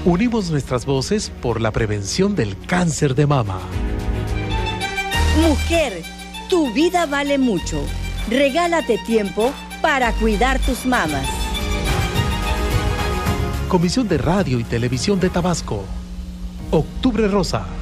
Unimos nuestras voces por la prevención del cáncer de mama. Mujer, tu vida vale mucho. Regálate tiempo para cuidar tus mamas. Comisión de Radio y Televisión de Tabasco. Octubre Rosa.